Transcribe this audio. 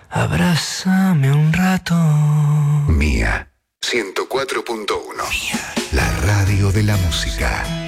Abrázame un rato. Mía 104.1. La radio de la música.